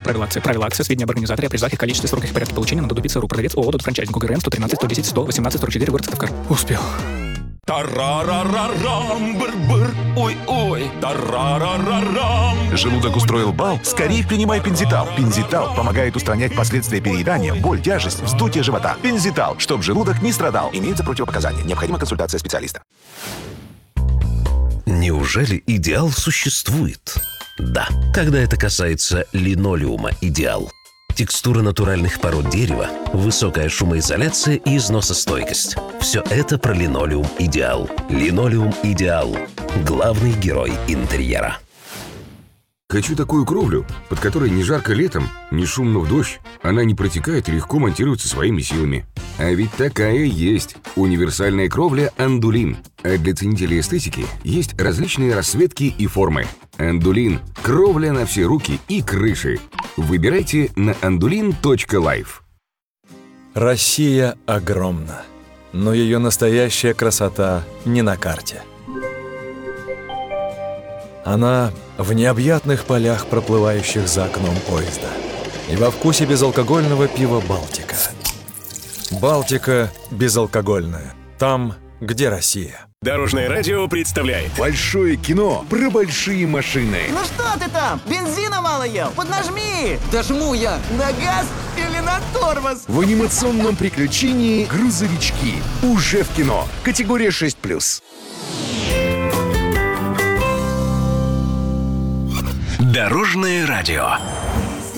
Правила акции. Правила акции. Сведения об организаторе, о призах, их количестве, сроках и порядке получения надо добиться. Продавец ООО «Франчайзинг» УГРН 113 110 118 44, город Сыктывкар. Успел. Тарарарарам, быр-быр, ой-ой, тарарарарам. Желудок устроил бал? Скорее принимай Пензитал. Пензитал помогает устранять последствия переедания, боль, тяжесть, вздутие живота. Пензитал, чтобы желудок не страдал. Имеются противопоказания. Необходима консультация специалиста. Неужели идеал существует? Да, когда это касается линолеума «Идеал». Текстура натуральных пород дерева, высокая шумоизоляция и износостойкость. Все это про линолеум «Идеал». Линолеум «Идеал» – главный герой интерьера. Хочу такую кровлю, под которой не жарко летом, не шумно в дождь. Она не протекает и легко монтируется своими силами. А ведь такая есть. Универсальная кровля «Андулин». А для ценителей эстетики есть различные расцветки и формы. «Андулин» – кровля на все руки и крыши. Выбирайте на andulin.life. Россия огромна, но ее настоящая красота не на карте. Она в необъятных полях, проплывающих за окном поезда, и во вкусе безалкогольного пива «Балтика». «Балтика» безалкогольная. Там, где Россия. Дорожное радио представляет большое кино про большие машины. Ну что ты там? Бензина мало ел? Поднажми! Да жму я! На газ или на тормоз? В анимационном приключении «Грузовички». Уже в кино. Категория 6+. Дорожное радио.